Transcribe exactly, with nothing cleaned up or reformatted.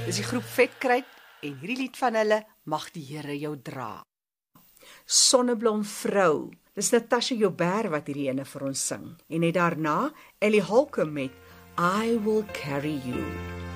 Dis die groep Vetkruid en hierdie lied van hulle Mag die Here jou dra. Sonneblom vrou. Dis Natasha Joubert wat hierdie ene vir ons sing. En net daarna Ellie Holcomb met I Will Carry You.